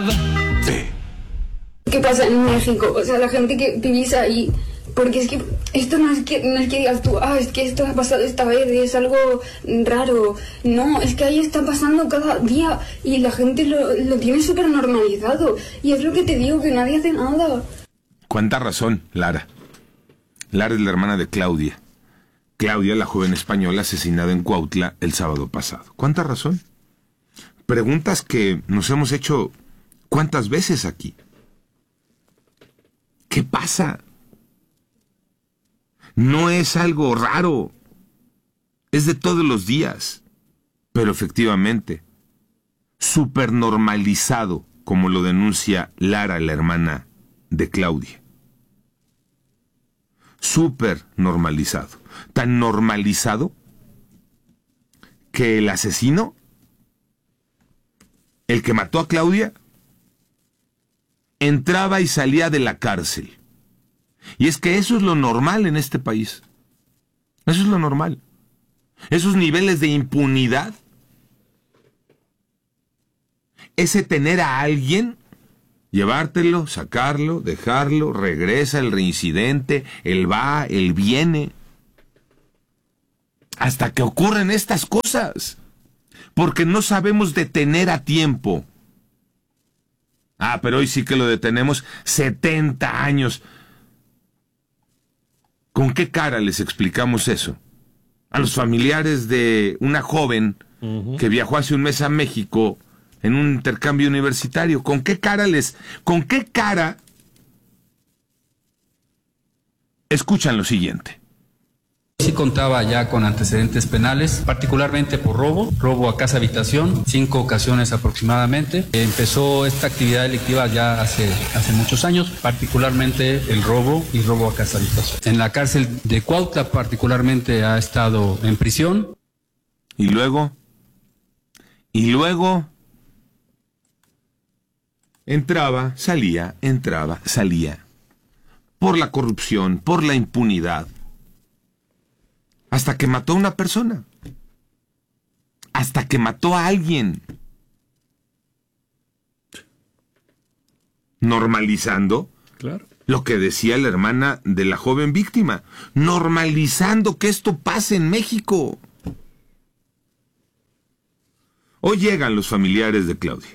¿Qué pasa en México? O sea, la gente que vivís ahí, porque es que esto no es que digas tú, es que esto ha pasado esta vez, es algo raro. No, es que ahí está pasando cada día y la gente lo tiene súper normalizado. Y es lo que te digo, que nadie hace nada. Cuánta razón, Lara. Lara es la hermana de Claudia. Claudia, la joven española asesinada en Cuautla el sábado pasado. ¿Cuánta razón? Preguntas que nos hemos hecho ¿cuántas veces aquí? ¿Qué pasa? No es algo raro. Es de todos los días. Pero efectivamente, súper normalizado, como lo denuncia Lara, la hermana de Claudia. Súper normalizado. Tan normalizado que el asesino, el que mató a Claudia, entraba y salía de la cárcel. Y es que eso es lo normal en este país. Eso es lo normal. Esos niveles de impunidad. Ese tener a alguien, llevártelo, sacarlo, dejarlo, regresa el reincidente, él va, él viene. Hasta que ocurren estas cosas. Porque no sabemos detener a tiempo. Pero hoy sí que lo detenemos 70 años. ¿Con qué cara les explicamos eso? A los familiares de una joven que viajó hace un mes a México en un intercambio universitario. ¿Con qué cara escuchan lo siguiente? Sí contaba ya con antecedentes penales, particularmente por robo a casa habitación, 5 ocasiones aproximadamente. Empezó esta actividad delictiva ya hace muchos años, particularmente el robo y robo a casa habitación. En la cárcel de Cuautla particularmente ha estado en prisión. Y luego entraba, salía, por la corrupción, por la impunidad. Hasta que mató a una persona. Hasta que mató a alguien. Normalizando, claro, lo que decía la hermana de la joven víctima. Normalizando que esto pase en México. Hoy llegan los familiares de Claudia.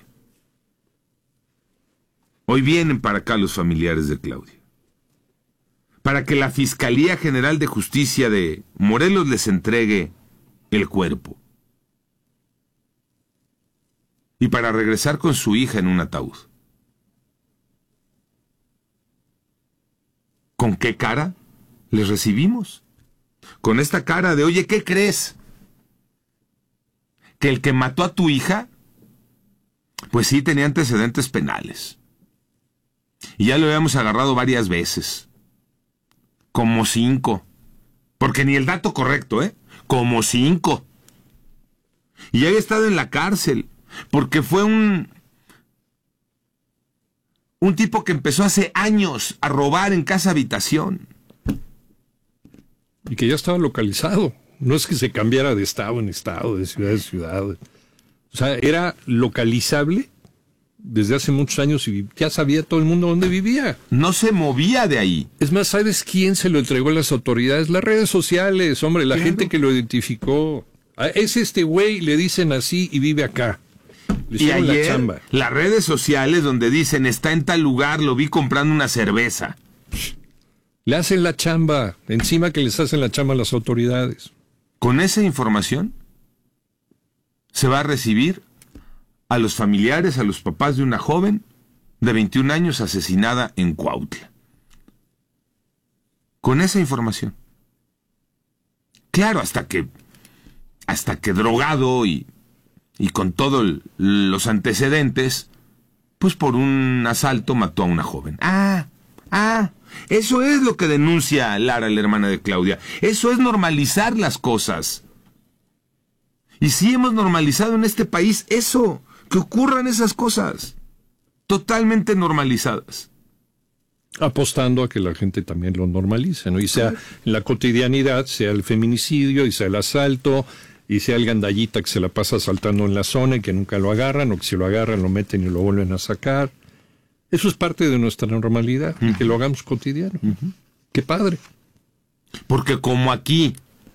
Hoy vienen para acá los familiares de Claudia. Para que la Fiscalía General de Justicia de Morelos les entregue el cuerpo. Y para regresar con su hija en un ataúd. ¿Con qué cara les recibimos? Con esta cara de, oye, ¿qué crees? ¿Que el que mató a tu hija? Pues sí, tenía antecedentes penales. Y ya lo habíamos agarrado varias veces. Como 5. Porque ni el dato correcto, Como 5. Y había estado en la cárcel. Porque fue un tipo que empezó hace años a robar en casa habitación. Y que ya estaba localizado. No es que se cambiara de estado en estado, de ciudad en ciudad. O sea, era localizable desde hace muchos años y ya sabía todo el mundo dónde vivía. No se movía de ahí. Es más, ¿sabes quién se lo entregó a las autoridades? Las redes sociales, hombre, la gente que lo identificó. Es este güey, le dicen así y vive acá. Le y ayer, la chamba. Las redes sociales donde dicen, está en tal lugar, lo vi comprando una cerveza. Le hacen la chamba, encima que les hacen la chamba a las autoridades. Con esa información se va a recibir a los familiares, a los papás de una joven de 21 años asesinada en Cuautla. Con esa información. Claro, hasta que drogado y con todos los antecedentes, pues por un asalto mató a una joven. Eso es lo que denuncia Lara, la hermana de Claudia. Eso es normalizar las cosas. Y sí hemos normalizado en este país eso, que ocurran esas cosas, totalmente normalizadas. Apostando a que la gente también lo normalice, ¿no? Y sea en la cotidianidad, sea el feminicidio, y sea el asalto, y sea el gandallita que se la pasa saltando en la zona y que nunca lo agarran, o que si lo agarran lo meten y lo vuelven a sacar. Eso es parte de nuestra normalidad, y que lo hagamos cotidiano. ¡Qué padre! Porque como aquí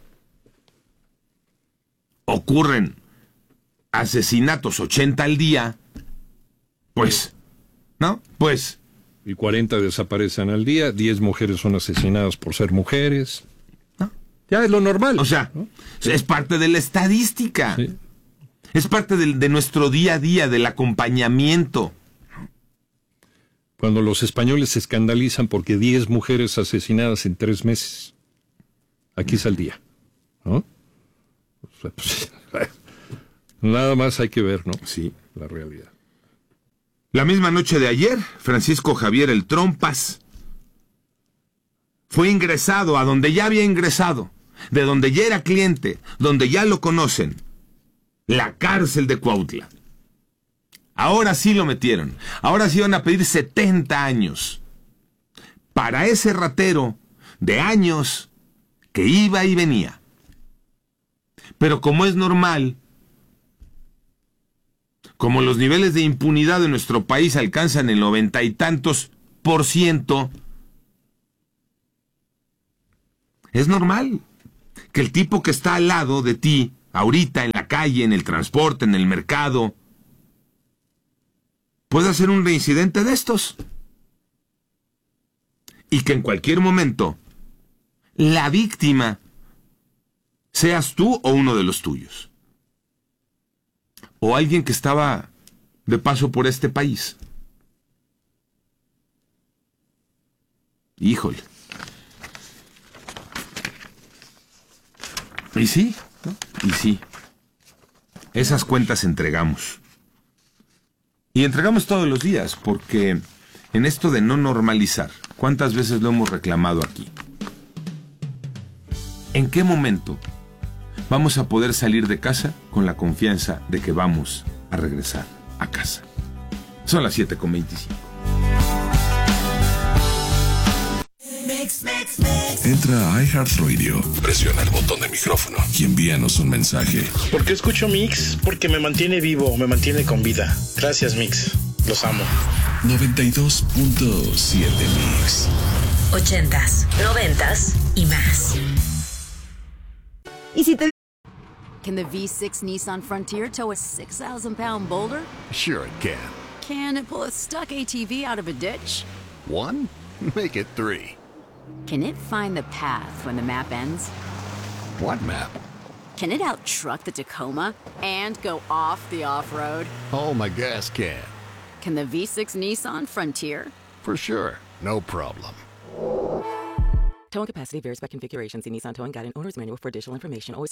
ocurren asesinatos 80 al día, pues, ¿no? Pues... Y 40 desaparecen al día, 10 mujeres son asesinadas por ser mujeres. ¿No? Ya es lo normal. O sea, ¿no? Es parte de la estadística. Sí. Es parte de nuestro día a día, del acompañamiento. Cuando los españoles se escandalizan porque 10 mujeres asesinadas en 3 meses. Aquí es al día, ¿no? O sea, pues, nada más hay que ver, ¿no? Sí. La realidad. La misma noche de ayer, Francisco Javier El Trompas fue ingresado a donde ya había ingresado, de donde ya era cliente, donde ya lo conocen, la cárcel de Cuautla. Ahora sí lo metieron, ahora sí van a pedir 70 años para ese ratero de años que iba y venía. Pero como es normal, como los niveles de impunidad en nuestro país alcanzan el 90 y tantos %, es normal que el tipo que está al lado de ti, ahorita en la calle, en el transporte, en el mercado, pueda ser un reincidente de estos. Y que en cualquier momento la víctima seas tú o uno de los tuyos. O alguien que estaba de paso por este país. Híjole. Y sí, ¿no? Y sí. Esas cuentas entregamos. Y entregamos todos los días, porque en esto de no normalizar, ¿cuántas veces lo hemos reclamado aquí? ¿En qué momento vamos a poder salir de casa con la confianza de que vamos a regresar a casa? Son las 7:25. Entra a iHeartRadio, presiona el botón de micrófono y envíanos un mensaje. ¿Por qué escucho Mix? Porque me mantiene vivo, me mantiene con vida. Gracias, Mix. Los amo. 92.7 Mix. 80s, 90s y más. ¿Y si te... Can the V6 Nissan Frontier tow a 6,000-pound boulder? Sure it can. Can it pull a stuck ATV out of a ditch? 1? Make it 3. Can it find the path when the map ends? What map? Can it out-truck the Tacoma and go off the off-road? Oh, my gas can. Can the V6 Nissan Frontier? For sure. No problem. Towing capacity varies by configuration. See Nissan Towing Guide and Owner's Manual for additional information. Always